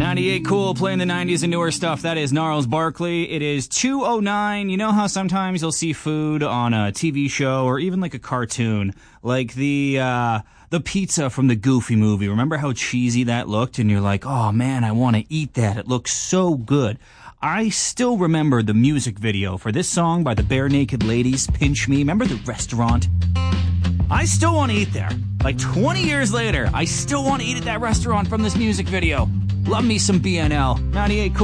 98 Cool, playing the 90s and newer stuff. That is Gnarls Barkley. It is 2:09. You know how sometimes you'll see food on a TV show or even like a cartoon, like the pizza from the Goofy movie. Remember how cheesy that looked? And you're like, oh man, I want to eat that. It looks so good. I still remember the music video for this song by the Bare Naked Ladies, Pinch Me. Remember the restaurant? I still want to eat there. Like 20 years later, I still want to eat at that restaurant from this music video. Love me some BNL. 98 Cool.